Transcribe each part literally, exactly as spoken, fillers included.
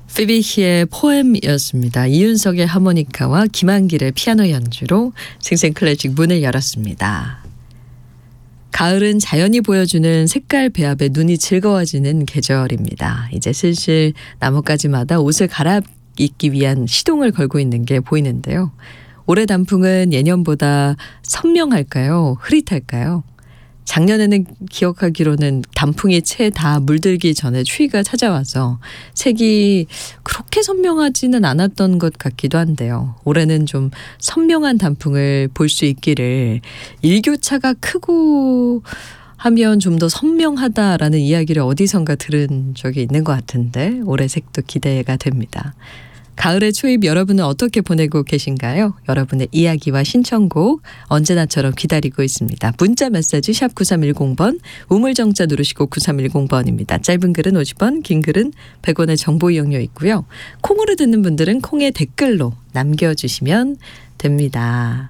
피비히의 포엠이었습니다. 이윤석의 하모니카와 김한길의 피아노 연주로 생생클래식 문을 열었습니다. 가을은 자연이 보여주는 색깔 배합에 눈이 즐거워지는 계절입니다. 이제 슬슬 나뭇가지마다 옷을 갈아입기 위한 시동을 걸고 있는 게 보이는데요. 올해 단풍은 예년보다 선명할까요? 흐릿할까요? 작년에는 기억하기로는 단풍이 채 다 물들기 전에 추위가 찾아와서 색이 그렇게 선명하지는 않았던 것 같기도 한데요. 올해는 좀 선명한 단풍을 볼 수 있기를, 일교차가 크고 하면 좀 더 선명하다라는 이야기를 어디선가 들은 적이 있는 것 같은데 올해 색도 기대가 됩니다. 가을의 초입 여러분은 어떻게 보내고 계신가요? 여러분의 이야기와 신청곡 언제나처럼 기다리고 있습니다. 문자 메시지 샵 구삼일공 번, 우물정자 누르시고 구삼일공 번입니다. 짧은 글은 오십 원, 긴 글은 백 원의 정보 이용료 있고요. 콩으로 듣는 분들은 콩의 댓글로 남겨주시면 됩니다.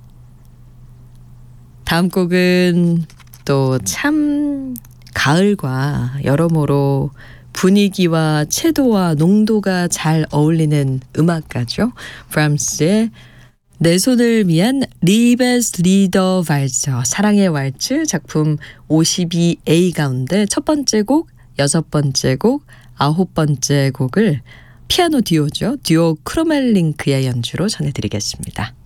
다음 곡은 또 참 가을과 여러모로 분위기와 채도와 농도가 잘 어울리는 음악가죠. 브람스의 내 손을 위한 리베스 리더 발저, 사랑의 왈츠 작품 오십이 에이 가운데 첫 번째 곡, 여섯 번째 곡, 아홉 번째 곡을 피아노 듀오죠. 듀오 크로멜링크의 연주로 전해드리겠습니다.